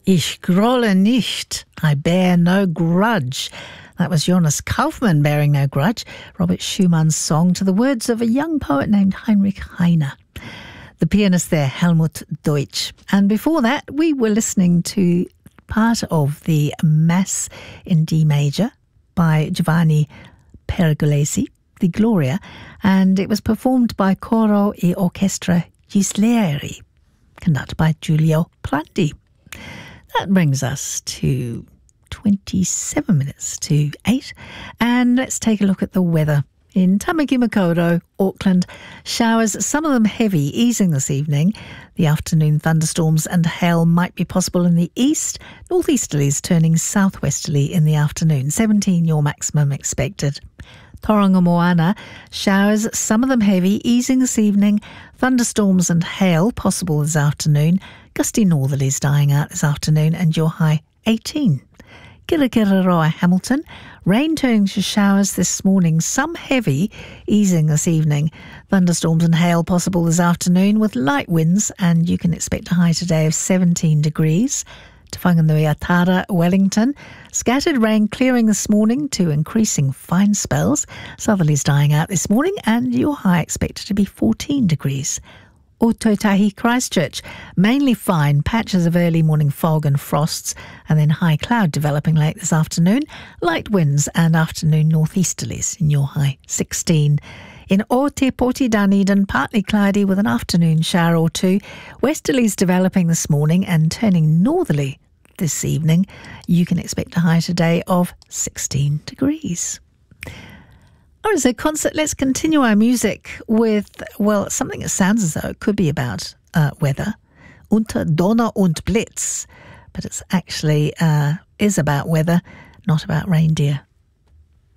Ich grolle nicht, I bear no grudge. That was Jonas Kaufmann bearing no grudge, Robert Schumann's song to the words of a young poet named Heinrich Heine. The pianist there, Helmut Deutsch. And before that, we were listening to part of the Mass in D major by Giovanni Pergolesi, the Gloria, and it was performed by Coro e Orchestra Ghislieri, conducted by Giulio Prandi. That brings us to 27 minutes to 8, and let's take a look at the weather. In Tamaki Makaurau, Auckland, showers, some of them heavy, easing this evening. The afternoon thunderstorms and hail might be possible in the east. Northeasterlies turning southwesterly in the afternoon. 17 your maximum expected. Tauranga Moana, showers, some of them heavy, easing this evening. Thunderstorms and hail possible this afternoon. Gusty northerlies dying out this afternoon, and your high 18. Kirikiriroa Hamilton, rain turning to showers this morning, some heavy, easing this evening. Thunderstorms and hail possible this afternoon with light winds, and you can expect a high today of 17 degrees. Te Whanganui-a-Tara, Wellington, scattered rain clearing this morning to increasing fine spells. Southerlies dying out this morning, and your high expected to be 14 degrees. Ōtautahi, Christchurch, mainly fine, patches of early morning fog and frosts, and then high cloud developing late this afternoon, light winds and afternoon northeasterlies in your high 16. In Ōtepoti, Dunedin, partly cloudy with an afternoon shower or two, westerlies developing this morning and turning northerly this evening. You can expect a high today of 16 degrees. All right, so concert, let's continue our music with, well, something that sounds as though it could be about weather. Unter Donner und Blitz. But it's actually is about weather, not about reindeer.